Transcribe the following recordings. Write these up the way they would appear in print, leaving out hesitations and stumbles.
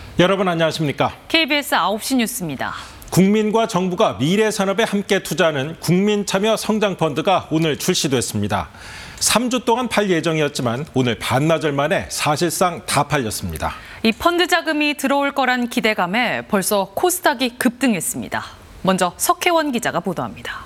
여러분 안녕하십니까? KBS 9시 뉴스입니다. 국민과 정부가 미래 산업에 함께 투자하는 국민참여성장펀드가 오늘 출시됐습니다. 3주 동안 팔 예정이었지만 오늘 반나절 만에 사실상 다 팔렸습니다. 이 펀드 자금이 들어올 거란 기대감에 벌써 코스닥이 급등했습니다. 먼저 석혜원 기자가 보도합니다.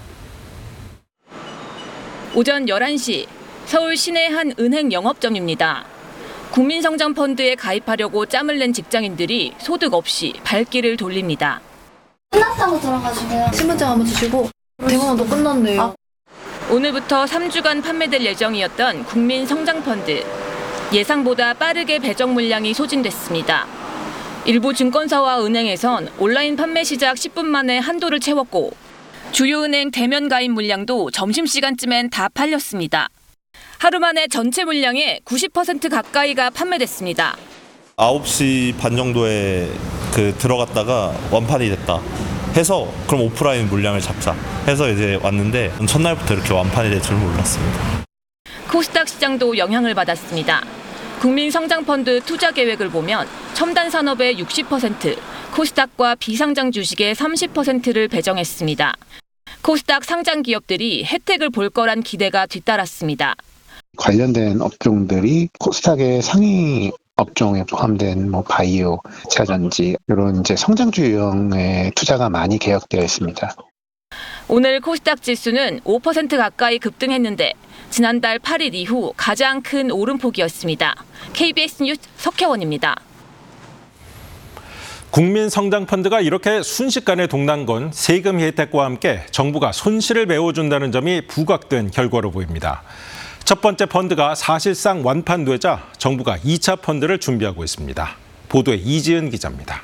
오전 11시 서울 시내 한 은행 영업점입니다. 국민성장펀드에 가입하려고 짬을 낸 직장인들이 소득 없이 발길을 돌립니다. 끝났다고 들어가지고요. 신분증 한번 주시고 대본도 끝났네요. 오늘부터 3주간 판매될 예정이었던 국민성장펀드. 예상보다 빠르게 배정 물량이 소진됐습니다. 일부 증권사와 은행에선 온라인 판매 시작 10분 만에 한도를 채웠고 주요 은행 대면 가입 물량도 점심시간쯤엔 다 팔렸습니다. 하루 만에 전체 물량의 90% 가까이가 판매됐습니다. 9시 반 정도에 들어갔다가 완판이 됐다 해서 그럼 오프라인 물량을 잡자 해서 이제 왔는데 첫날부터 이렇게 완판이 될 줄은 몰랐습니다. 코스닥 시장도 영향을 받았습니다. 국민성장펀드 투자 계획을 보면 첨단 산업의 60%, 코스닥과 비상장 주식의 30%를 배정했습니다. 코스닥 상장 기업들이 혜택을 볼 거란 기대가 뒤따랐습니다. 관련된 업종들이 코스닥의 상위 업종에 포함된 바이오, 자전지 이런 이제 성장주 유형의 투자가 많이 개혁되어 있습니다. 오늘 코스닥 지수는 5% 가까이 급등했는데 지난달 8일 이후 가장 큰 오름폭이었습니다. KBS 뉴스 석혜원입니다. 국민성장펀드가 이렇게 순식간에 동난 건 세금 혜택과 함께 정부가 손실을 메워준다는 점이 부각된 결과로 보입니다. 첫 번째 펀드가 사실상 완판되자 정부가 2차 펀드를 준비하고 있습니다. 보도에 이지은 기자입니다.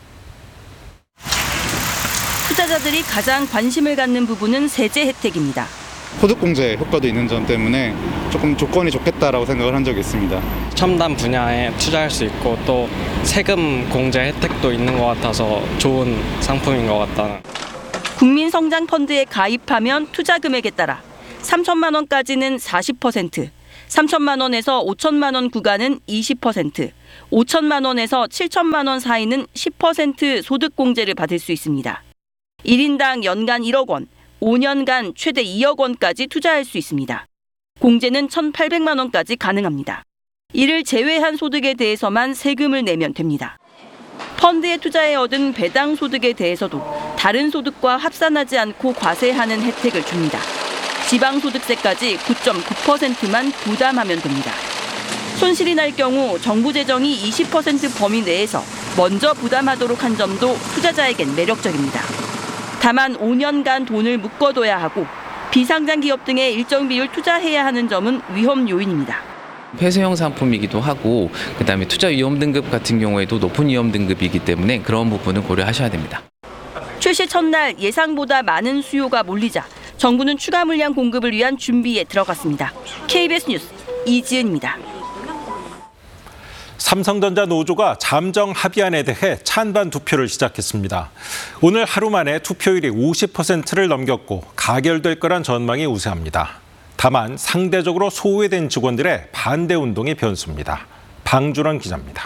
투자자들이 가장 관심을 갖는 부분은 세제 혜택입니다. 소득공제 효과도 있는 점 때문에 조금 조건이 좋겠다라고 생각을 한 적이 있습니다. 첨단 분야에 투자할 수 있고 또 세금 공제 혜택도 있는 것 같아서 좋은 상품인 것 같다. 국민성장펀드에 가입하면 투자 금액에 따라 3천만 원까지는 40%, 3천만 원에서 5천만 원 구간은 20%, 5천만 원에서 7천만 원 사이는 10% 소득공제를 받을 수 있습니다. 1인당 연간 1억 원, 5년간 최대 2억 원까지 투자할 수 있습니다. 공제는 1,800만 원까지 가능합니다. 이를 제외한 소득에 대해서만 세금을 내면 됩니다. 펀드에 투자해 얻은 배당 소득에 대해서도 다른 소득과 합산하지 않고 과세하는 혜택을 줍니다. 지방소득세까지 9.9%만 부담하면 됩니다. 손실이 날 경우 정부 재정이 20% 범위 내에서 먼저 부담하도록 한 점도 투자자에겐 매력적입니다. 다만 5년간 돈을 묶어둬야 하고 비상장 기업 등에 일정 비율 투자해야 하는 점은 위험 요인입니다. 폐쇄형 상품이기도 하고 그다음에 투자 위험 등급 같은 경우에도 높은 위험 등급이기 때문에 그런 부분은 고려하셔야 됩니다. 출시 첫날 예상보다 많은 수요가 몰리자 정부는 추가 물량 공급을 위한 준비에 들어갔습니다. KBS 뉴스 이지은입니다. 삼성전자 노조가 잠정 합의안에 대해 찬반 투표를 시작했습니다. 오늘 하루 만에 투표율이 50%를 넘겼고 가결될 거란 전망이 우세합니다. 다만 상대적으로 소외된 직원들의 반대 운동이 변수입니다. 방준원 기자입니다.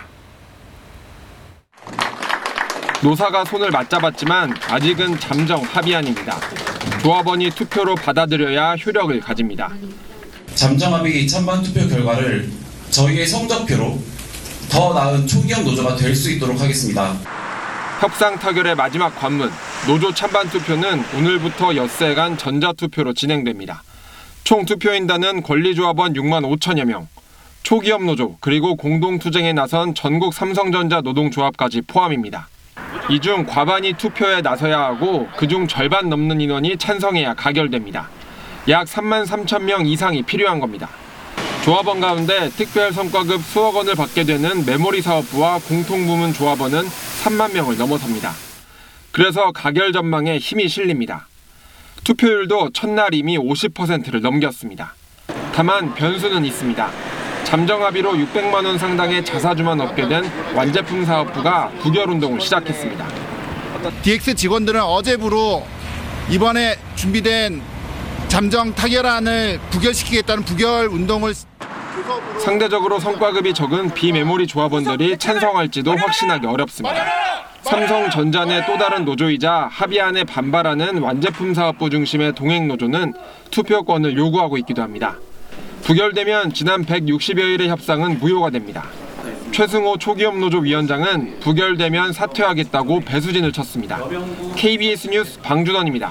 노사가 손을 맞잡았지만 아직은 잠정 합의안입니다. 조합원이 투표로 받아들여야 효력을 가집니다. 잠정 합의 찬반 투표 결과를 저희의 성적표로 더 나은 초기형 노조가 될 수 있도록 하겠습니다. 협상 타결의 마지막 관문, 노조 찬반 투표는 오늘부터 엿새간 전자투표로 진행됩니다. 총 투표인단은 권리조합원 6만 5천여 명, 초기업 노조 그리고 공동투쟁에 나선 전국 삼성전자 노동조합까지 포함입니다. 이 중 과반이 투표에 나서야 하고 그중 절반 넘는 인원이 찬성해야 가결됩니다. 약 3만 3천 명 이상이 필요한 겁니다. 조합원 가운데 특별 성과급 수억 원을 받게 되는 메모리 사업부와 공통부문 조합원은 3만 명을 넘어섭니다. 그래서 가결 전망에 힘이 실립니다. 투표율도 첫날 이미 50%를 넘겼습니다. 다만 변수는 있습니다. 잠정 합의로 600만 원 상당의 자사주만 얻게 된 완제품 사업부가 부결 운동을 시작했습니다. DX 직원들은 어제부로 이번에 준비된 잠정 타결안을 부결시키겠다는 부결 운동을 상대적으로 성과급이 적은 비메모리 조합원들이 찬성할지도 확신하기 어렵습니다. 삼성전자 내 또 다른 노조이자 합의안에 반발하는 완제품 사업부 중심의 동행노조는 투표권을 요구하고 있기도 합니다. 부결되면 지난 160여일의 협상은 무효가 됩니다. 최승호 초기업노조 위원장은 부결되면 사퇴하겠다고 배수진을 쳤습니다. KBS 뉴스 방준원입니다.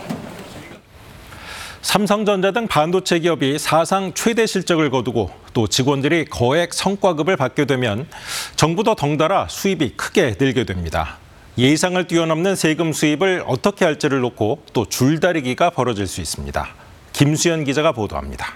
삼성전자 등 반도체 기업이 사상 최대 실적을 거두고 또 직원들이 거액 성과급을 받게 되면 정부도 덩달아 수입이 크게 늘게 됩니다. 예상을 뛰어넘는 세금 수입을 어떻게 할지를 놓고 또 줄다리기가 벌어질 수 있습니다. 김수연 기자가 보도합니다.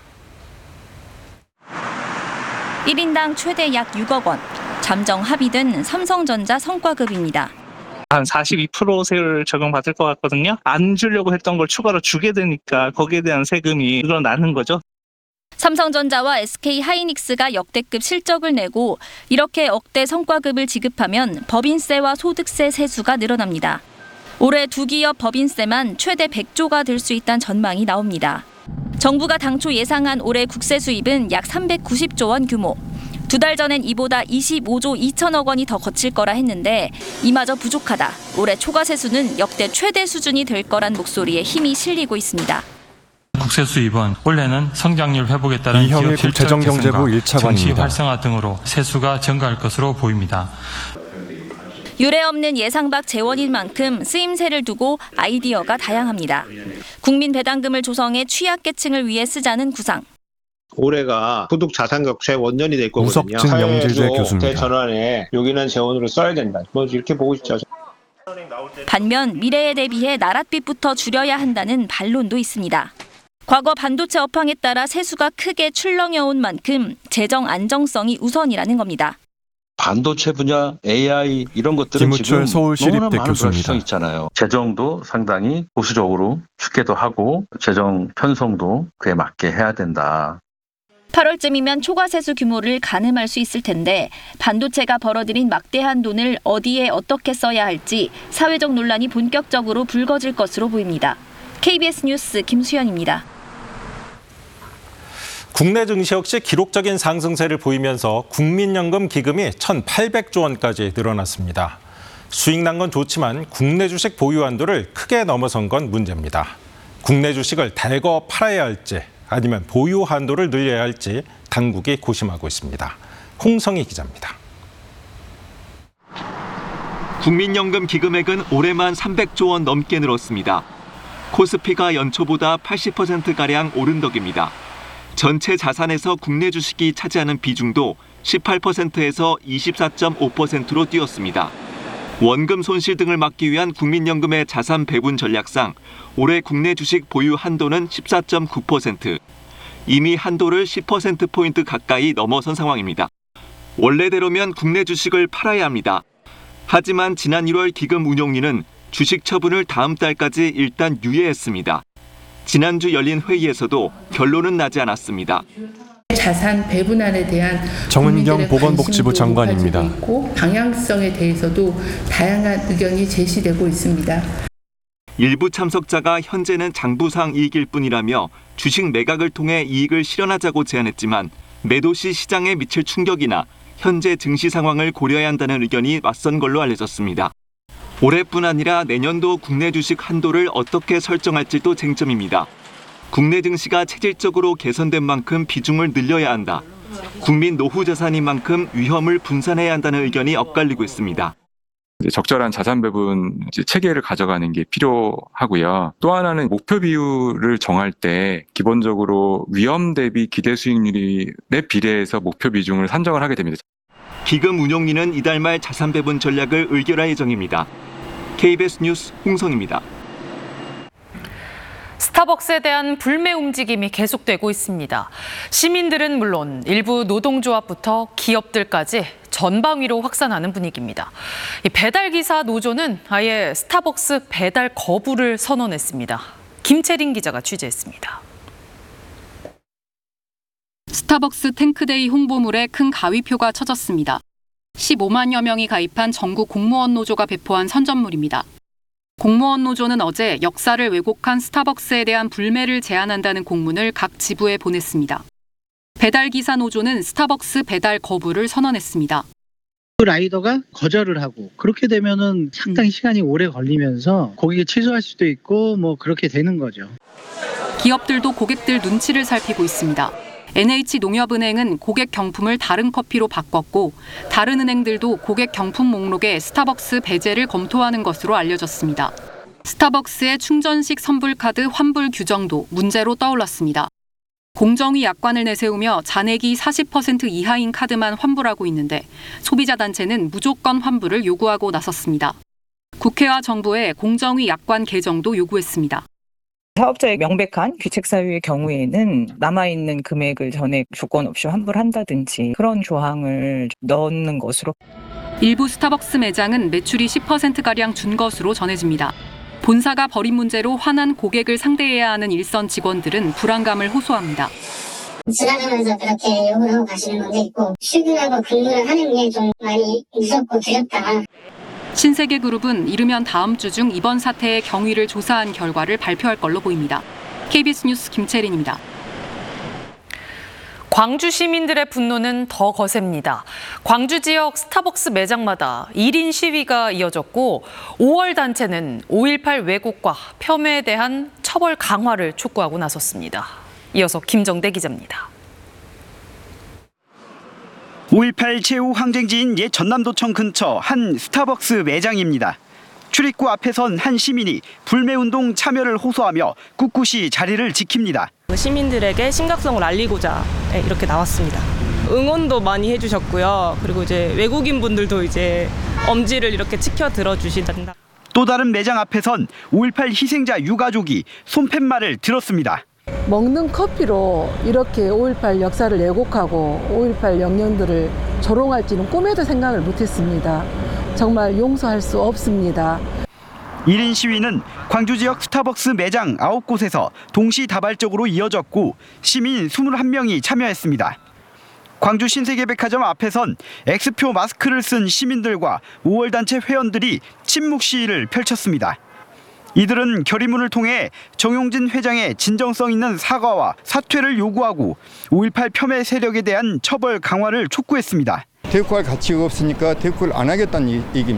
1인당 최대 약 6억 원, 잠정 합의된 삼성전자 성과급입니다. 한 42% 세율을 적용받을 것 같거든요. 안 주려고 했던 걸 추가로 주게 되니까 거기에 대한 세금이 늘어나는 거죠. 삼성전자와 SK하이닉스가 역대급 실적을 내고 이렇게 억대 성과급을 지급하면 법인세와 소득세 세수가 늘어납니다. 올해 두 기업 법인세만 최대 100조가 될 수 있다는 전망이 나옵니다. 정부가 당초 예상한 올해 국세 수입은 약 390조 원 규모. 2달 전엔 이보다 25조 2천억 원이 더 거칠 거라 했는데 이마저 부족하다. 올해 초과 세수는 역대 최대 수준이 될 거란 목소리에 힘이 실리고 있습니다. 국세 수입은 올해는 성장률 회복에 따른 기업 실적 개선과 정치 활성화 등으로 세수가 증가할 것으로 보입니다. 유례 없는 예상 밖 재원인 만큼 쓰임새를 두고 아이디어가 다양합니다. 국민 배당금을 조성해 취약계층을 위해 쓰자는 구상. 올해가 소득 자산 격차의 원년이 될 거거든요. 우석증 영질대 교수입니다. 대전환에 여기는 재원으로 써야 된다. 뭐 이렇게 보고 있죠. 반면 미래에 대비해 나랏빚부터 줄여야 한다는 반론도 있습니다. 과거 반도체 업황에 따라 세수가 크게 출렁여온 만큼 재정 안정성이 우선이라는 겁니다. 반도체 분야, AI 이런 것들은 지금 너무나 많은 불확실성이 있잖아요. 재정도 상당히 보수적으로 쉽게도 하고 재정 편성도 그에 맞게 해야 된다. 8월쯤이면 초과 세수 규모를 가늠할 수 있을 텐데 반도체가 벌어들인 막대한 돈을 어디에 어떻게 써야 할지 사회적 논란이 본격적으로 불거질 것으로 보입니다. KBS 뉴스 김수연입니다. 국내 증시 역시 기록적인 상승세를 보이면서 국민연금 기금이 1,800조 원까지 늘어났습니다. 수익 난 건 좋지만 국내 주식 보유 한도를 크게 넘어선 건 문제입니다. 국내 주식을 대거 팔아야 할지 아니면 보유 한도를 늘려야 할지 당국이 고심하고 있습니다. 홍성희 기자입니다. 국민연금 기금액은 올해만 300조 원 넘게 늘었습니다. 코스피가 연초보다 80%가량 오른 덕입니다. 전체 자산에서 국내 주식이 차지하는 비중도 18%에서 24.5%로 뛰었습니다. 원금 손실 등을 막기 위한 국민연금의 자산 배분 전략상 올해 국내 주식 보유 한도는 14.9%, 이미 한도를 10%포인트 가까이 넘어선 상황입니다. 원래대로면 국내 주식을 팔아야 합니다. 하지만 지난 1월 기금 운용위는 주식 처분을 다음 달까지 일단 유예했습니다. 지난주 열린 회의에서도 결론은 나지 않았습니다. 자산 배분안에 대한 정은경 보건복지부 장관입니다. 있고 방향성에 대해서도 다양한 의견이 제시되고 있습니다. 일부 참석자가 현재는 장부상 이익일 뿐이라며 주식 매각을 통해 이익을 실현하자고 제안했지만 매도 시 시장에 미칠 충격이나 현재 증시 상황을 고려해야 한다는 의견이 맞선 걸로 알려졌습니다. 올해뿐 아니라 내년도 국내 주식 한도를 어떻게 설정할지도 쟁점입니다. 국내 증시가 체질적으로 개선된 만큼 비중을 늘려야 한다. 국민 노후 자산인 만큼 위험을 분산해야 한다는 의견이 엇갈리고 있습니다. 적절한 자산 배분 체계를 가져가는 게 필요하고요. 또 하나는 목표 비율을 정할 때 기본적으로 위험 대비 기대 수익률에 비례해서 목표 비중을 산정을 하게 됩니다. 기금 운용위는 이달 말 자산 배분 전략을 의결할 예정입니다. KBS 뉴스 홍성입니다. 스타벅스에 대한 불매 움직임이 계속되고 있습니다. 시민들은 물론 일부 노동조합부터 기업들까지 전방위로 확산하는 분위기입니다. 배달기사 노조는 아예 스타벅스 배달 거부를 선언했습니다. 김채린 기자가 취재했습니다. 스타벅스 탱크데이 홍보물에 큰 가위표가 쳐졌습니다. 15만여 명이 가입한 전국 공무원 노조가 배포한 선전물입니다. 공무원 노조는 어제 역사를 왜곡한 스타벅스에 대한 불매를 제안한다는 공문을 각 지부에 보냈습니다. 배달기사 노조는 스타벅스 배달 거부를 선언했습니다. 라이더가 거절을 하고 그렇게 되면은 상당히 시간이 오래 걸리면서 고객이 취소할 수도 있고 뭐 그렇게 되는 거죠. 기업들도 고객들 눈치를 살피고 있습니다. NH농협은행은 고객 경품을 다른 커피로 바꿨고 다른 은행들도 고객 경품 목록에 스타벅스 배제를 검토하는 것으로 알려졌습니다. 스타벅스의 충전식 선불카드 환불 규정도 문제로 떠올랐습니다. 공정위 약관을 내세우며 잔액이 40% 이하인 카드만 환불하고 있는데 소비자 단체는 무조건 환불을 요구하고 나섰습니다. 국회와 정부에 공정위 약관 개정도 요구했습니다. 사업자의 명백한 귀책 사유의 경우에는 남아있는 금액을 전액 조건 없이 환불한다든지 그런 조항을 넣는 것으로. 일부 스타벅스 매장은 매출이 10%가량 준 것으로 전해집니다. 본사가 벌인 문제로 화난 고객을 상대해야 하는 일선 직원들은 불안감을 호소합니다. 지나가면서 그렇게 욕을 하고 가시는 분도 있고 출근하고 근무를 하는 게 좀 많이 무섭고 두렵다. 신세계그룹은 이르면 다음 주 중 이번 사태의 경위를 조사한 결과를 발표할 걸로 보입니다. KBS 뉴스 김채린입니다. 광주 시민들의 분노는 더 거셉니다. 광주 지역 스타벅스 매장마다 1인 시위가 이어졌고 5월 단체는 5.18 왜곡과 폄훼에 대한 처벌 강화를 촉구하고 나섰습니다. 이어서 김정대 기자입니다. 5.18 최후 항쟁지인 옛 전남도청 근처 한 스타벅스 매장입니다. 출입구 앞에선 한 시민이 불매운동 참여를 호소하며 꿋꿋이 자리를 지킵니다. 시민들에게 심각성을 알리고자 이렇게 나왔습니다. 응원도 많이 해주셨고요. 그리고 이제 외국인 분들도 이제 엄지를 이렇게 치켜 들어주신다. 또 다른 매장 앞에선 5.18 희생자 유가족이 손팻말을 들었습니다. 먹는 커피로 이렇게 5.18 역사를 왜곡하고 5.18 영령들을 조롱할지는 꿈에도 생각을 못했습니다. 정말 용서할 수 없습니다. 1인 시위는 광주 지역 스타벅스 매장 9곳에서 동시다발적으로 이어졌고 시민 21명이 참여했습니다. 광주 신세계백화점 앞에선 X표 마스크를 쓴 시민들과 5월 단체 회원들이 침묵 시위를 펼쳤습니다. 이들은 결의문을 통해 정용진 회장의 진정성 있는 사과와 사퇴를 요구하고 5.18 폄훼 세력에 대한 처벌 강화를 촉구했습니다. 대꾸할 가치가 없으니까 대꾸를 안 하겠다는 얘기입니다.